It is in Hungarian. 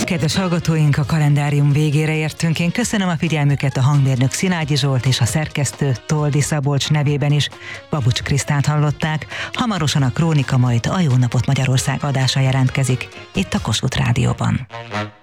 Kedves hallgatóink, a kalendárium végére értünk. Én köszönöm a figyelmüket, a hangmérnök Szilágyi Zsolt és a szerkesztő Toldi Szabolcs nevében is. Babucs Krisztát hallották. Hamarosan a Krónika, majd a Jó Napot Magyarország adása jelentkezik itt a Kossuth Rádióban.